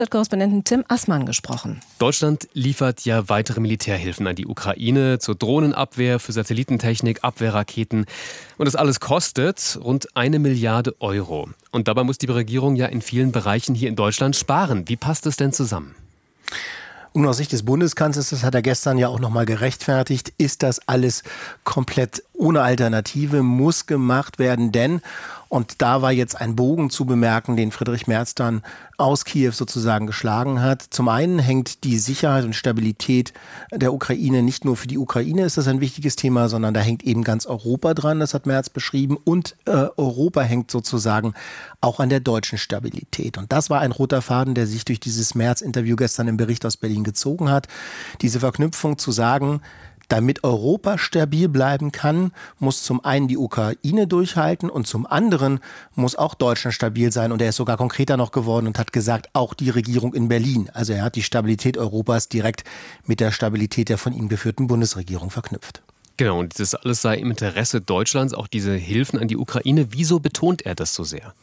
Korrespondenten Tim Assmann gesprochen. Deutschland liefert ja weitere Militärhilfen an die Ukraine zur Drohnenabwehr, für Satellitentechnik, Abwehrraketen. Und das alles kostet rund 1 Milliarde Euro. Und dabei muss die Regierung ja in vielen Bereichen hier in Deutschland sparen. Wie passt es denn zusammen? Und aus Sicht des Bundeskanzlers, das hat er gestern ja auch nochmal gerechtfertigt, ist das alles komplett ohne Alternative, muss gemacht werden, denn, und da war jetzt ein Bogen zu bemerken, den Friedrich Merz dann aus Kiew sozusagen geschlagen hat. Zum einen hängt die Sicherheit und Stabilität der Ukraine, nicht nur für die Ukraine ist das ein wichtiges Thema, sondern da hängt eben ganz Europa dran, das hat Merz beschrieben. Und Europa hängt sozusagen auch an der deutschen Stabilität. Und das war ein roter Faden, der sich durch dieses Merz-Interview gestern im Bericht aus Berlin gezogen hat. Diese Verknüpfung zu sagen, damit Europa stabil bleiben kann, muss zum einen die Ukraine durchhalten und zum anderen muss auch Deutschland stabil sein. Und er ist sogar konkreter noch geworden und hat gesagt, auch die Regierung in Berlin. Also er hat die Stabilität Europas direkt mit der Stabilität der von ihm geführten Bundesregierung verknüpft. Genau, und das alles sei im Interesse Deutschlands, auch diese Hilfen an die Ukraine. Wieso betont er das so sehr?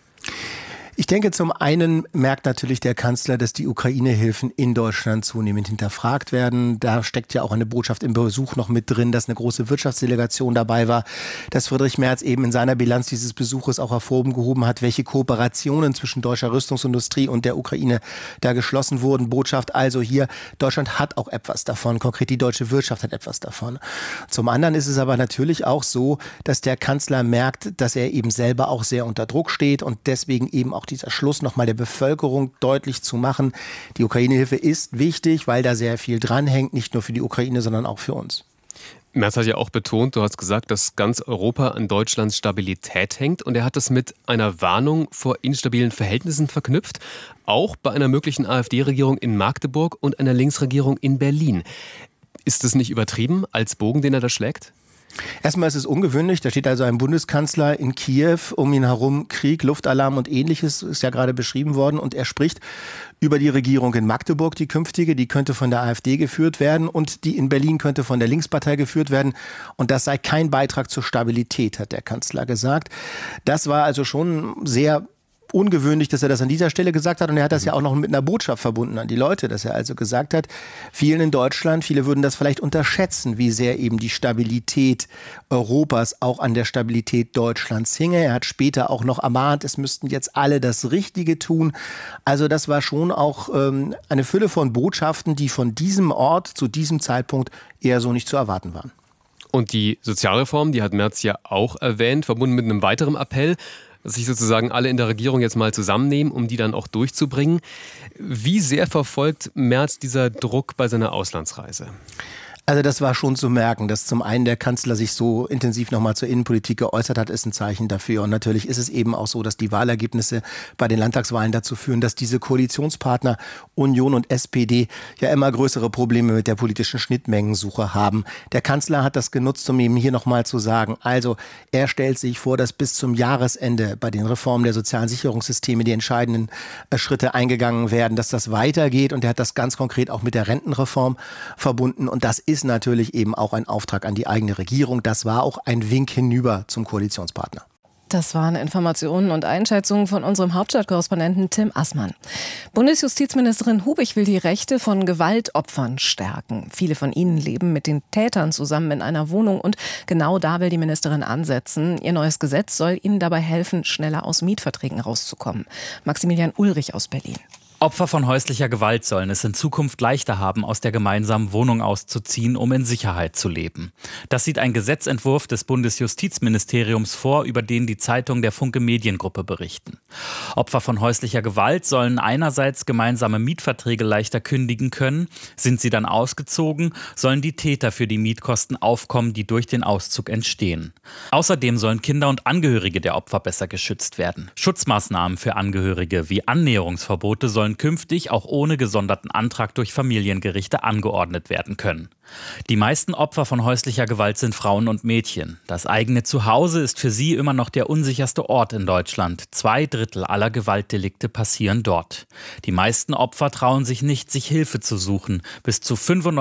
Ich denke, zum einen merkt natürlich der Kanzler, dass die Ukraine-Hilfen in Deutschland zunehmend hinterfragt werden. Da steckt ja auch eine Botschaft im Besuch noch mit drin, dass eine große Wirtschaftsdelegation dabei war, dass Friedrich Merz eben in seiner Bilanz dieses Besuches auch hervorgehoben hat, welche Kooperationen zwischen deutscher Rüstungsindustrie und der Ukraine da geschlossen wurden. Botschaft also hier, Deutschland hat auch etwas davon, konkret die deutsche Wirtschaft hat etwas davon. Zum anderen ist es aber natürlich auch so, dass der Kanzler merkt, dass er eben selber auch sehr unter Druck steht und deswegen eben auch dieser Schluss nochmal der Bevölkerung deutlich zu machen. Die Ukraine-Hilfe ist wichtig, weil da sehr viel dranhängt, nicht nur für die Ukraine, sondern auch für uns. Merz hat ja auch betont, du hast gesagt, dass ganz Europa an Deutschlands Stabilität hängt. Und er hat das mit einer Warnung vor instabilen Verhältnissen verknüpft. Auch bei einer möglichen AfD-Regierung in Magdeburg und einer Linksregierung in Berlin. Ist das nicht übertrieben als Bogen, den er da schlägt? Erstmal ist es ungewöhnlich, da steht also ein Bundeskanzler in Kiew, um ihn herum Krieg, Luftalarm und Ähnliches, ist ja gerade beschrieben worden und er spricht über die Regierung in Magdeburg, die künftige, die könnte von der AfD geführt werden und die in Berlin könnte von der Linkspartei geführt werden und das sei kein Beitrag zur Stabilität, hat der Kanzler gesagt. Das war also schon sehr ungewöhnlich, dass er das an dieser Stelle gesagt hat und er hat das ja auch noch mit einer Botschaft verbunden an die Leute, dass er also gesagt hat, vielen in Deutschland, viele würden das vielleicht unterschätzen, wie sehr eben die Stabilität Europas auch an der Stabilität Deutschlands hinge. Er hat später auch noch ermahnt, es müssten jetzt alle das Richtige tun. Also das war schon auch eine Fülle von Botschaften, die von diesem Ort zu diesem Zeitpunkt eher so nicht zu erwarten waren. Und die Sozialreform, die hat Merz ja auch erwähnt, verbunden mit einem weiteren Appell, dass sich sozusagen alle in der Regierung jetzt mal zusammennehmen, um die dann auch durchzubringen. Wie sehr verfolgt Merz dieser Druck bei seiner Auslandsreise? Also das war schon zu merken, dass zum einen der Kanzler sich so intensiv nochmal zur Innenpolitik geäußert hat, ist ein Zeichen dafür. Und natürlich ist es eben auch so, dass die Wahlergebnisse bei den Landtagswahlen dazu führen, dass diese Koalitionspartner Union und SPD ja immer größere Probleme mit der politischen Schnittmengensuche haben. Der Kanzler hat das genutzt, um eben hier nochmal zu sagen, also er stellt sich vor, dass bis zum Jahresende bei den Reformen der sozialen Sicherungssysteme die entscheidenden Schritte eingegangen werden, dass das weitergeht. Und er hat das ganz konkret auch mit der Rentenreform verbunden. Und das ist natürlich eben auch ein Auftrag an die eigene Regierung. Das war auch ein Wink hinüber zum Koalitionspartner. Das waren Informationen und Einschätzungen von unserem Hauptstadtkorrespondenten Tim Assmann. Bundesjustizministerin Hubig will die Rechte von Gewaltopfern stärken. Viele von ihnen leben mit den Tätern zusammen in einer Wohnung und genau da will die Ministerin ansetzen. Ihr neues Gesetz soll ihnen dabei helfen, schneller aus Mietverträgen rauszukommen. Maximilian Ulrich aus Berlin. Opfer von häuslicher Gewalt sollen es in Zukunft leichter haben, aus der gemeinsamen Wohnung auszuziehen, um in Sicherheit zu leben. Das sieht ein Gesetzentwurf des Bundesjustizministeriums vor, über den die Zeitung der Funke Mediengruppe berichten. Opfer von häuslicher Gewalt sollen einerseits gemeinsame Mietverträge leichter kündigen können. Sind sie dann ausgezogen, sollen die Täter für die Mietkosten aufkommen, die durch den Auszug entstehen. Außerdem sollen Kinder und Angehörige der Opfer besser geschützt werden. Schutzmaßnahmen für Angehörige wie Annäherungsverbote sollen künftig auch ohne gesonderten Antrag durch Familiengerichte angeordnet werden können. Die meisten Opfer von häuslicher Gewalt sind Frauen und Mädchen. Das eigene Zuhause ist für sie immer noch der unsicherste Ort in Deutschland. 2/3 aller Gewaltdelikte passieren dort. Die meisten Opfer trauen sich nicht, sich Hilfe zu suchen. Bis zu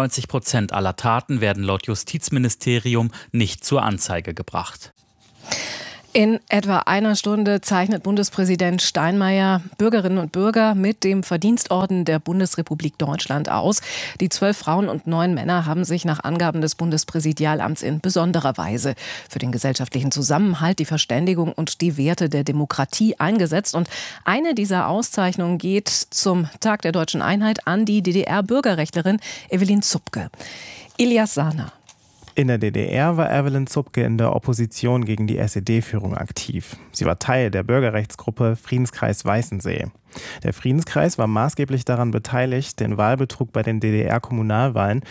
95% aller Taten werden laut Justizministerium nicht zur Anzeige gebracht. In etwa einer Stunde zeichnet Bundespräsident Steinmeier Bürgerinnen und Bürger mit dem Verdienstorden der Bundesrepublik Deutschland aus. Die 12 Frauen und 9 Männer haben sich nach Angaben des Bundespräsidialamts in besonderer Weise für den gesellschaftlichen Zusammenhalt, die Verständigung und die Werte der Demokratie eingesetzt. Und eine dieser Auszeichnungen geht zum Tag der Deutschen Einheit an die DDR-Bürgerrechtlerin Evelyn Zupke. Ilias Sahner. In der DDR war Evelyn Zupke in der Opposition gegen die SED-Führung aktiv. Sie war Teil der Bürgerrechtsgruppe Friedenskreis Weißensee. Der Friedenskreis war maßgeblich daran beteiligt, den Wahlbetrug bei den DDR-Kommunalwahlen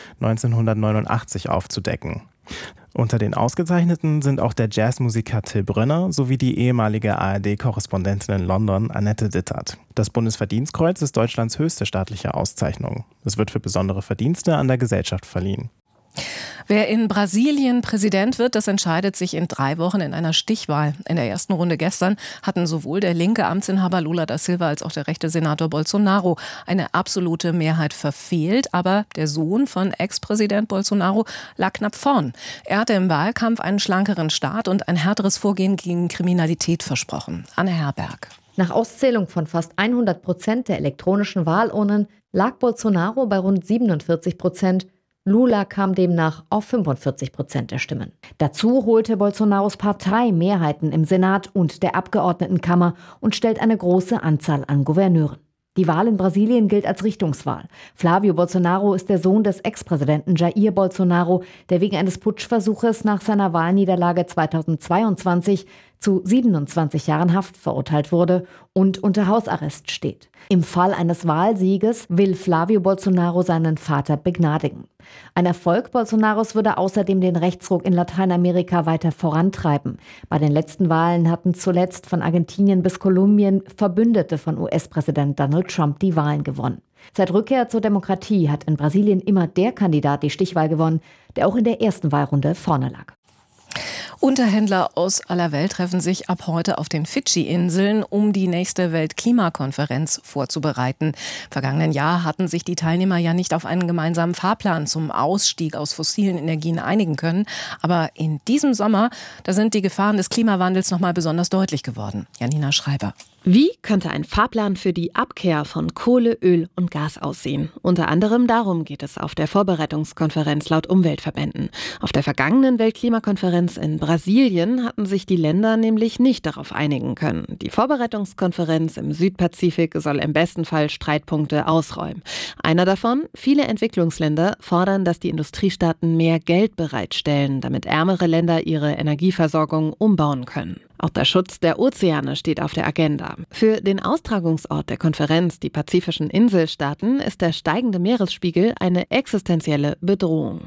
1989 aufzudecken. Unter den Ausgezeichneten sind auch der Jazzmusiker Till Brönner sowie die ehemalige ARD-Korrespondentin in London Annette Dittert. Das Bundesverdienstkreuz ist Deutschlands höchste staatliche Auszeichnung. Es wird für besondere Verdienste an der Gesellschaft verliehen. Wer in Brasilien Präsident wird, das entscheidet sich in 3 Wochen in einer Stichwahl. In der ersten Runde gestern hatten sowohl der linke Amtsinhaber Lula da Silva als auch der rechte Senator Bolsonaro eine absolute Mehrheit verfehlt. Aber der Sohn von Ex-Präsident Bolsonaro lag knapp vorn. Er hatte im Wahlkampf einen schlankeren Staat und ein härteres Vorgehen gegen Kriminalität versprochen. Anne Herberg. Nach Auszählung von fast 100% der elektronischen Wahlurnen lag Bolsonaro bei rund 47%. Lula kam demnach auf 45% der Stimmen. Dazu holte Bolsonaros Partei Mehrheiten im Senat und der Abgeordnetenkammer und stellt eine große Anzahl an Gouverneuren. Die Wahl in Brasilien gilt als Richtungswahl. Flávio Bolsonaro ist der Sohn des Ex-Präsidenten Jair Bolsonaro, der wegen eines Putschversuches nach seiner Wahlniederlage 2022 zu 27 Jahren Haft verurteilt wurde und unter Hausarrest steht. Im Fall eines Wahlsieges will Flávio Bolsonaro seinen Vater begnadigen. Ein Erfolg Bolsonaros würde außerdem den Rechtsruck in Lateinamerika weiter vorantreiben. Bei den letzten Wahlen hatten zuletzt von Argentinien bis Kolumbien Verbündete von US-Präsident Donald Trump die Wahlen gewonnen. Seit Rückkehr zur Demokratie hat in Brasilien immer der Kandidat die Stichwahl gewonnen, der auch in der ersten Wahlrunde vorne lag. Unterhändler aus aller Welt treffen sich ab heute auf den Fidschi-Inseln, um die nächste Weltklimakonferenz vorzubereiten. Vergangenen Jahr hatten sich die Teilnehmer ja nicht auf einen gemeinsamen Fahrplan zum Ausstieg aus fossilen Energien einigen können. Aber in diesem Sommer, da sind die Gefahren des Klimawandels noch mal besonders deutlich geworden. Janina Schreiber. Wie könnte ein Fahrplan für die Abkehr von Kohle, Öl und Gas aussehen? Unter anderem darum geht es auf der Vorbereitungskonferenz laut Umweltverbänden. Auf der vergangenen Weltklimakonferenz in Brasilien hatten sich die Länder nämlich nicht darauf einigen können. Die Vorbereitungskonferenz im Südpazifik soll im besten Fall Streitpunkte ausräumen. Einer davon: viele Entwicklungsländer fordern, dass die Industriestaaten mehr Geld bereitstellen, damit ärmere Länder ihre Energieversorgung umbauen können. Auch der Schutz der Ozeane steht auf der Agenda. Für den Austragungsort der Konferenz, die pazifischen Inselstaaten, ist der steigende Meeresspiegel eine existenzielle Bedrohung.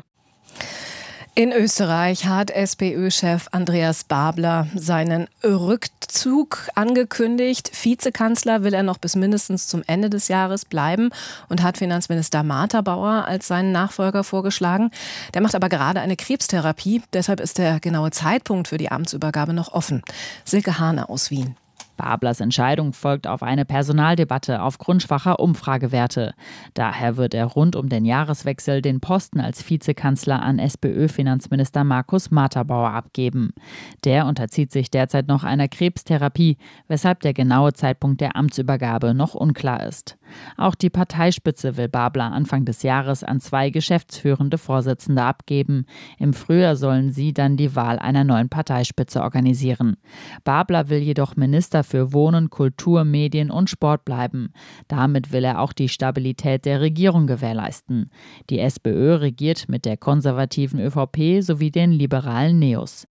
In Österreich hat SPÖ-Chef Andreas Babler seinen Rückzug angekündigt. Vizekanzler will er noch bis mindestens zum Ende des Jahres bleiben und hat Finanzminister Martha-Bauer als seinen Nachfolger vorgeschlagen. Der macht aber gerade eine Krebstherapie. Deshalb ist der genaue Zeitpunkt für die Amtsübergabe noch offen. Silke Hahne aus Wien. Bablers Entscheidung folgt auf eine Personaldebatte aufgrund schwacher Umfragewerte. Daher wird er rund um den Jahreswechsel den Posten als Vizekanzler an SPÖ-Finanzminister Markus Martha-Bauer abgeben. Der unterzieht sich derzeit noch einer Krebstherapie, weshalb der genaue Zeitpunkt der Amtsübergabe noch unklar ist. Auch die Parteispitze will Babler Anfang des Jahres an 2 geschäftsführende Vorsitzende abgeben. Im Frühjahr sollen sie dann die Wahl einer neuen Parteispitze organisieren. Babler will jedoch Minister für Wohnen, Kultur, Medien und Sport bleiben. Damit will er auch die Stabilität der Regierung gewährleisten. Die SPÖ regiert mit der konservativen ÖVP sowie den liberalen NEOS.